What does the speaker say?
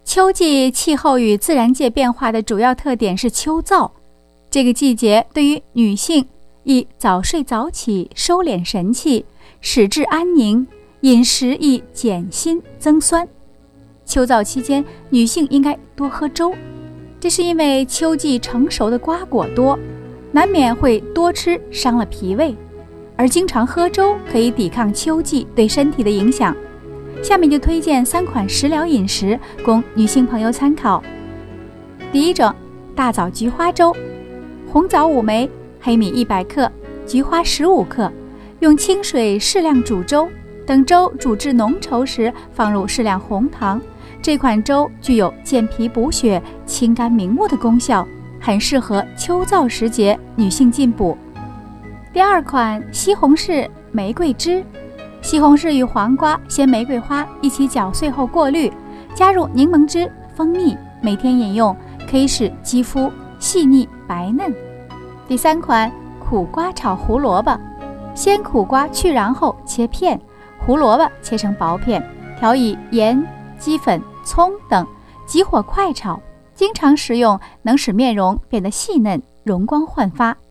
秋季气候与自然界变化的主要特点是秋燥，这个季节对于女性宜早睡早起，收敛神气，使志安宁，饮食宜减辛增酸。秋燥期间，女性应该多喝粥，这是因为秋季成熟的瓜果多，难免会多吃，伤了脾胃，而经常喝粥可以抵抗秋季对身体的影响。下面就推荐3款食疗饮食供女性朋友参考。第一种，大枣菊花粥。红枣5枚，黑米100克，菊花15克，用清水适量煮粥，等粥煮至浓稠时，放入适量红糖。这款粥具有健脾补血、清肝明目的功效，很适合秋燥时节女性进补。第二款，西红柿玫瑰汁。西红柿与黄瓜、鲜玫瑰花一起搅碎后过滤，加入柠檬汁、蜂蜜，每天饮用，可以使肌肤细腻白嫩。第三款，苦瓜炒胡萝卜。鲜苦瓜去瓤后切片，胡萝卜切成薄片，调以盐、鸡粉、葱等，急火快炒。经常食用能使面容变得细嫩、容光焕发。